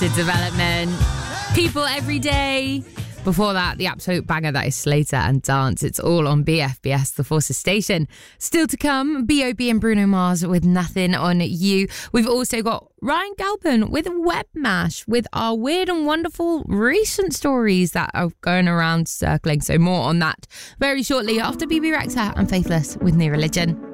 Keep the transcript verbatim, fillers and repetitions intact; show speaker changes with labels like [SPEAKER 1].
[SPEAKER 1] Development. People Every Day. Before that, the absolute banger that is Slater and Dance. It's all on B F B S, the Forces station. Still to come, B O B and Bruno Mars with Nothing on You. We've also got Ryan Galpin with Webmash with our weird and wonderful recent stories that are going around circling. So more on that very shortly after B B Rexha and Faithless with New Religion.